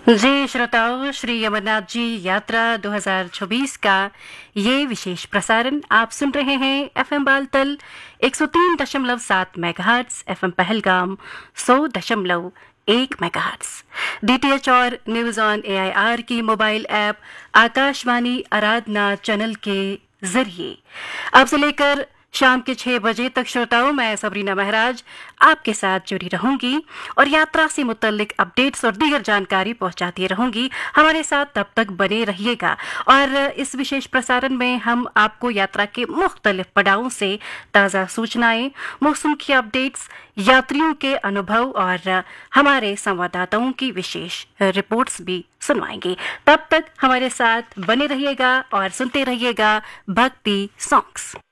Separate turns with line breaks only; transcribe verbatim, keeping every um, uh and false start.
जी श्रोताओं, श्री अमरनाथ जी यात्रा दो हज़ार चौबीस का ये विशेष प्रसारण आप सुन रहे हैं एफएम बालतल एक सौ तीन दशमलव सात मेगाहर्ट्ज, एफएम पहलगाम सौ दशमलव एक मेगाहर्ट्ज, डीटीएच और न्यूज ऑन एआईआर की मोबाइल ऐप आकाशवाणी आराधना चैनल के जरिए आपसे लेकर शाम के छह बजे तक श्रोताओं, मैं सबरीना महराज आपके साथ जुड़ी रहूंगी और यात्रा से मुतल्लिक अपडेट्स और दीगर जानकारी पहुंचाती रहूंगी। हमारे साथ तब तक बने रहिएगा। और इस विशेष प्रसारण में हम आपको यात्रा के मुख्तलिफ पड़ावों से ताज़ा सूचनाएं, मौसम की अपडेट्स, यात्रियों के अनुभव और हमारे संवाददाताओं की विशेष रिपोर्ट्स भी सुनवाएंगे। तब तक हमारे साथ बने रहिएगा और सुनते रहिएगा भक्ति सॉन्ग्स।